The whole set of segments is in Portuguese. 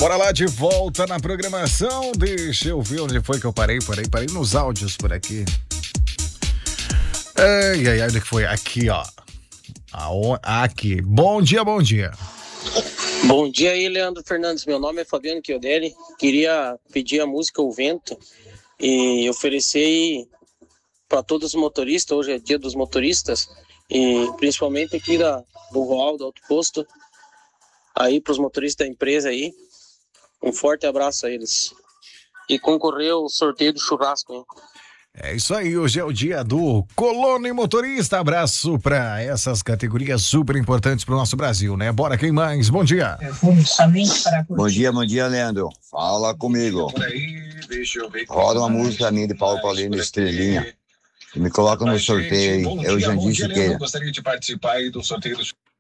Bora lá, de volta na programação. Deixa eu ver onde foi que eu parei nos áudios por aqui. Ai, onde que foi? Aqui, ó. Aqui. Bom dia. Bom dia aí, Leandro Fernandes. Meu nome é Fabiano Chiodelli. Queria pedir a música O Vento e oferecer para todos os motoristas. Hoje é dia dos motoristas e principalmente aqui do Roal, do Alto Posto. Aí para os motoristas da empresa aí, um forte abraço a eles. E concorrer ao sorteio do churrasco, hein? É isso aí, hoje é o dia do colono e motorista. Abraço para essas categorias super importantes para o nosso Brasil, né? Bora, quem mais? Bom dia. Bom dia, Leandro. Fala comigo. Roda uma música minha de Paulo Paulino, Estrelinha. Me coloca no sorteio aí. É o Jandir Siqueira. Gostaria de participar aí do sorteio do...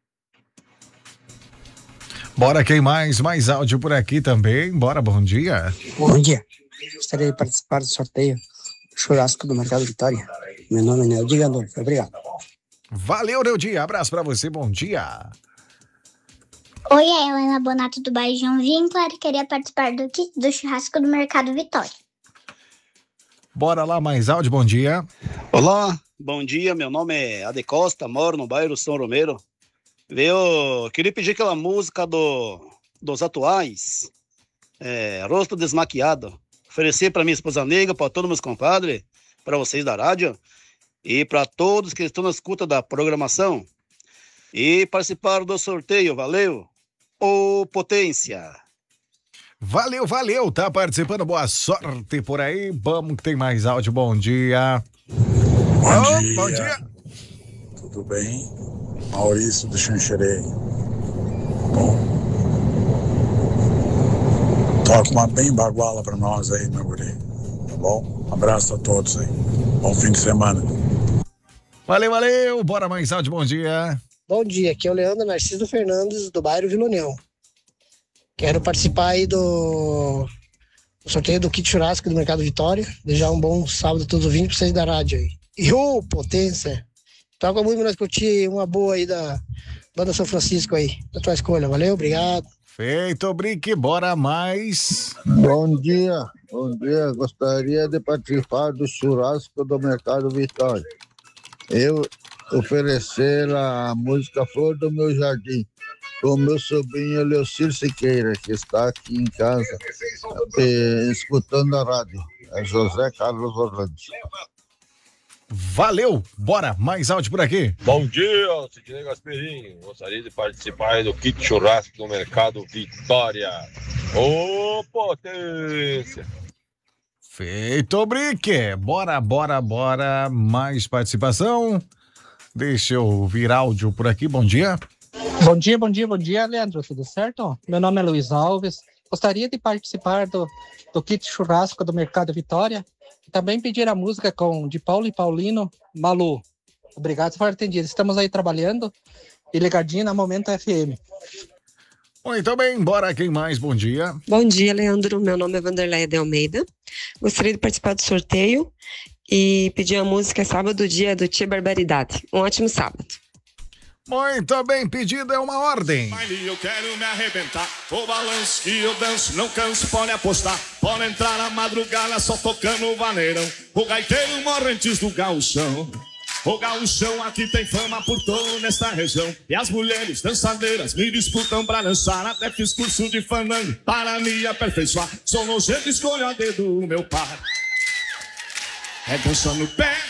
Bora, quem mais? Mais áudio por aqui também. Bora, bom dia. Bom dia. Gostaria de participar do sorteio churrasco do Mercado Vitória. Meu nome é Neudi Gandolfo. Obrigado. Valeu, Neudi. Abraço pra você. Bom dia. Oi, é Helena Bonato do bairro João Vinclar. Queria participar do churrasco do Mercado Vitória. Bora lá, mais áudio. Bom dia. Olá, bom dia. Meu nome é Ade Costa, moro no bairro São Romero. Eu queria pedir aquela música dos atuais, Rosto Desmaquiado. Oferecer para minha esposa nega, para todos meus compadres, para vocês da rádio e para todos que estão na escuta da programação e participar do sorteio. Valeu! Ô Potência! Valeu! Tá participando, boa sorte por aí. Vamos que tem mais áudio. Bom dia. Bom dia. Tudo bem? Maurício do Xanxerê. Bom, toca uma bem baguala pra nós aí, meu guri. Tá bom? Abraço a todos aí. Bom fim de semana. Valeu. Bora mais áudio, bom dia. Bom dia, aqui é o Leandro Narciso Fernandes, do bairro Vila União. Quero participar aí do sorteio do kit churrasco do Mercado Vitória. Desejar um bom sábado a todos os ouvintes pra vocês da rádio aí. E Potência! Toca muito pra nós curtir uma boa aí da Banda São Francisco aí, da tua escolha. Valeu, obrigado. Feito, Brick, bora mais. Bom dia. Gostaria de participar do churrasco do Mercado Vitória. Eu oferecer a música Flor do Meu Jardim com o meu sobrinho Leocir Siqueira, que está aqui em casa, escutando a rádio. É José Carlos Orlando. Valeu, bora, mais áudio por aqui. Bom dia, Sidney Gasperini. Gostaria de participar do kit churrasco do Mercado Vitória. Ô, Potência! Feito, Brick. Bora. Mais participação. Deixa eu vir áudio por aqui. Bom dia. Bom dia, Leandro. Tudo certo? Meu nome é Luiz Alves. Gostaria de participar do kit churrasco do Mercado Vitória. Também pedir a música de Paulo e Paulino, Malu. Obrigado por ter atendido. Estamos aí trabalhando e ligadinho na Momento FM. Muito bem, bora. Quem mais? Bom dia. Bom dia, Leandro. Meu nome é Vanderleia de Almeida. Gostaria de participar do sorteio e pedir a música Sábado, Dia do Tia Barbaridade. Um ótimo sábado. Muito bem, pedido é uma ordem. Eu quero me arrebentar, o balanço que eu danço, não canso, pode apostar. Pode entrar na madrugada só tocando o vaneirão. O gaiteiro morre antes do gauchão. O gauchão aqui tem fama por toda esta região. E as mulheres dançadeiras me disputam pra dançar. Até fiz curso de fandango para me aperfeiçoar. Sou nojento, escolho a dedo o meu par. É dançando o pé.